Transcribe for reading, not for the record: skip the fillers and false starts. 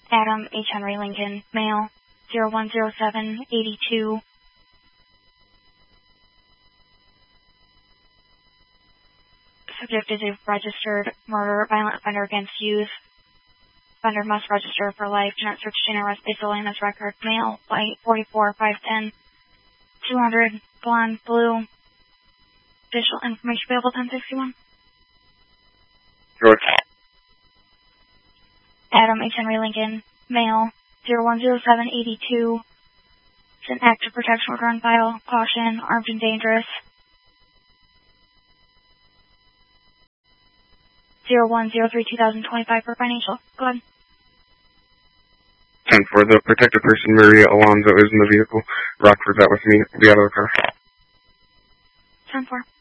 Adam H. Henry Lincoln, male, 010782. Subject is a registered murder, violent offender against youth. Offender must register for life. Do not search chain arrest based solely on this record. Male, white, 44, 5'10", 200, blonde, blue. Additional information available 1061. George. Adam H. Henry Lincoln, male, 010782. It's an active protection order on file. Caution, armed and dangerous. 0103-2025 for financial. Go ahead. 10-4, the protected person, Maria Alonzo, is in the vehicle. Rockford's out with me. Be out of the car. 10-4.